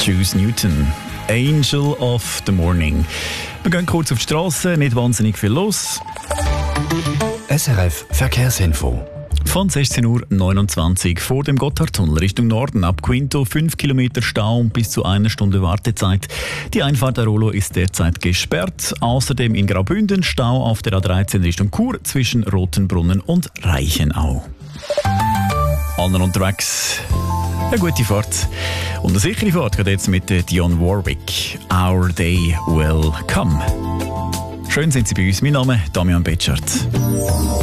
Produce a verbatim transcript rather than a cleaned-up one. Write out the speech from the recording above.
Juice Newton, Angel of the Morning. Wir gehen kurz auf die Straße, nicht wahnsinnig viel los. S R F Verkehrsinfo. Von sechzehn Uhr neunundzwanzig vor dem Gotthardtunnel Richtung Norden ab Quinto fünf Kilometer Stau und bis zu einer Stunde Wartezeit. Die Einfahrt der Rollo ist derzeit gesperrt. Außerdem in Graubünden Stau auf der A dreizehn Richtung Chur zwischen Rotenbrunnen und Reichenau. Anderen unterwegs. Eine gute Fahrt. Und eine sichere Fahrt geht jetzt mit Dionne Warwick. Our Day Will Come. Schön sind Sie bei uns. Mein Name ist Damian Betschart.